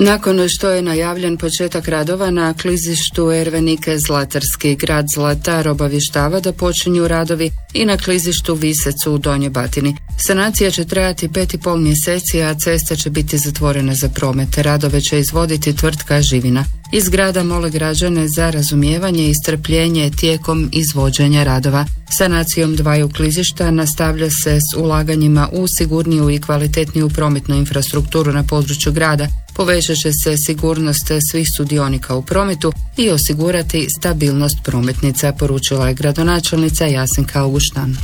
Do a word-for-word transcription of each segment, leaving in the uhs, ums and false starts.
Nakon što je najavljen početak radova na klizištu Ervenike Zlatarski, grad Zlatar obavještava da počinju radovi i na klizištu Visec u Donjoj Batini. Sanacija će trajati pet i pol mjeseci, a cesta će biti zatvorena za promet. Radove će izvoditi tvrtka Živina. Iz grada mole građane za razumijevanje i strpljenje tijekom izvođenja radova. Sanacijom dvaju klizišta nastavlja se s ulaganjima u sigurniju i kvalitetniju prometnu infrastrukturu na području grada. Povećat će se sigurnost svih sudionika u prometu i osigurati stabilnost prometnica, poručila je gradonačelnica Jasenka Auguštan.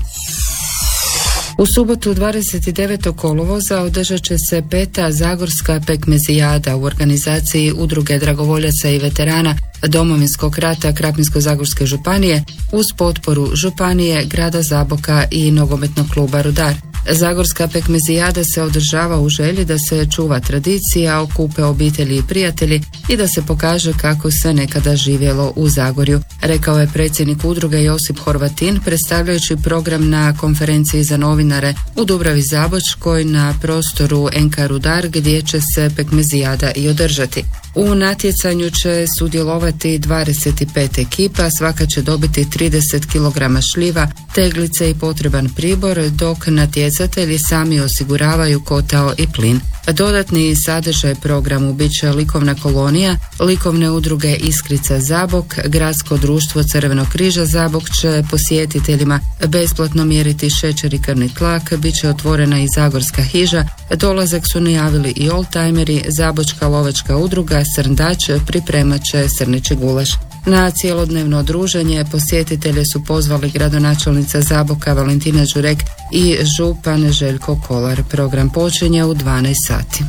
U subotu dvadeset devetog kolovoza održat će se peta Zagorska pekmezijada u organizaciji Udruge dragovoljaca i veterana Domovinskog rata Krapinsko-zagorske županije uz potporu županije, grada Zaboka i nogometnog kluba Rudar. Zagorska pekmezijada se održava u želji da se čuva tradicija, okupe obitelji i prijatelji i da se pokaže kako se nekada živjelo u Zagorju, rekao je predsjednik udruge Josip Horvatin predstavljajući program na konferenciji za novinare u Dubravi Zabočkoj na prostoru N K Rudar gdje će se pekmezijada i održati. U natjecanju će sudjelovati dvadeset pet ekipa, svaka će dobiti trideset kilograma šljiva, teglice i potreban pribor, dok natjecatelji sami osiguravaju kotao i plin. Dodatni sadržaj programu bit će likovna kolonija, likovne udruge Iskrica Zabok, gradsko društvo Crvenog križa Zabok će posjetiteljima besplatno mjeriti šećer i krvni tlak, bit će otvorena i Zagorska hiža, dolazak su najavili i oldtimeri, Zabočka lovačka udruga Srndač pripremat će srnići gulaš. Na cijelodnevno druženje posjetitelje su pozvali gradonačelnica Zaboka Valentina Đurek i župan Željko Kolar. Program počinje u dvanaest sati.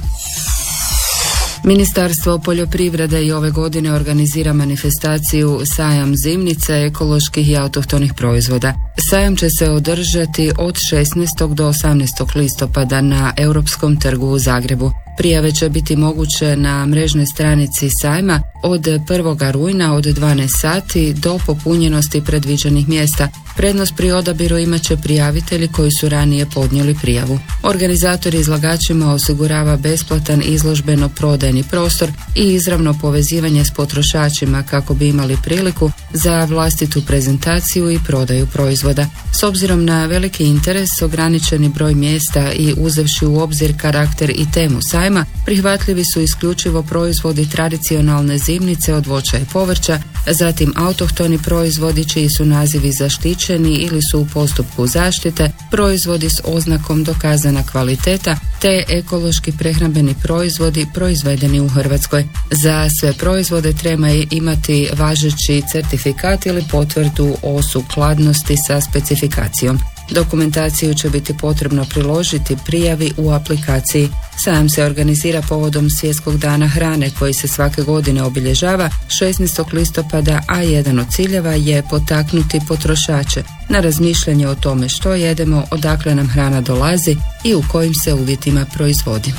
Ministarstvo poljoprivrede i ove godine organizira manifestaciju Sajam zimnice ekoloških i autohtonih proizvoda. Sajam će se održati od šesnaestog do osamnaestog listopada na Europskom trgu u Zagrebu. Prijave će biti moguće na mrežnoj stranici sajma od prvog rujna od dvanaest sati do popunjenosti predviđenih mjesta. Prednost pri odabiru imat će prijavitelji koji su ranije podnijeli prijavu. Organizator izlagačima osigurava besplatan izložbeno-prodajni prostor i izravno povezivanje s potrošačima kako bi imali priliku za vlastitu prezentaciju i prodaju proizvoda. S obzirom na veliki interes, ograničeni broj mjesta i uzevši u obzir karakter i temu sajma, prihvatljivi su isključivo proizvodi tradicionalne zimnice od voća i povrća, zatim autohtoni proizvodi čiji su nazivi zaštićeni ili su u postupku zaštite, proizvodi s oznakom dokazana kvaliteta, te ekološki prehrambeni proizvodi proizvedeni u Hrvatskoj. Za sve proizvode treba imati važeći certifikat ili potvrdu o sukladnosti sa specifikacijom. Dokumentaciju će biti potrebno priložiti prijavi u aplikaciji. Sajam se organizira povodom Svjetskog dana hrane koji se svake godine obilježava šesnaestog listopada, a jedan od ciljeva je potaknuti potrošače na razmišljanje o tome što jedemo, odakle nam hrana dolazi i u kojim se uvjetima proizvodi.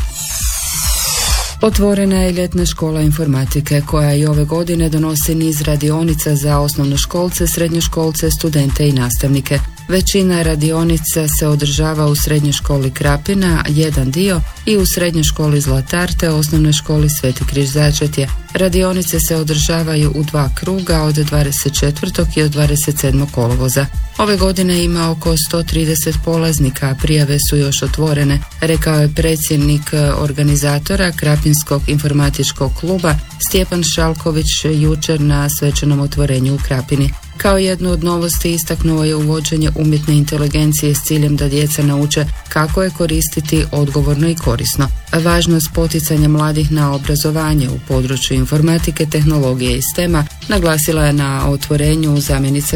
Otvorena je ljetna škola informatike koja i ove godine donosi niz radionica za osnovnoškolce, srednjoškolce, studente i nastavnike. Većina radionica se održava u srednjoj školi Krapina, jedan dio, i u srednjoj školi Zlatar te osnovnoj školi Sveti križ Začetje. Radionice se održavaju u dva kruga od dvadeset četvrtog i od dvadeset sedmog kolovoza. Ove godine ima oko sto trideset polaznika, a prijave su još otvorene, rekao je predsjednik organizatora Krapinskog informatičkog kluba Stjepan Šalković jučer na svečanom otvorenju u Krapini. Kao jednu od novosti istaknuo je uvođenje umjetne inteligencije s ciljem da djeca nauče kako je koristiti odgovorno i korisno. Važnost poticanja mladih na obrazovanje u području informatike, tehnologije i stema naglasila je na otvorenju zamjenica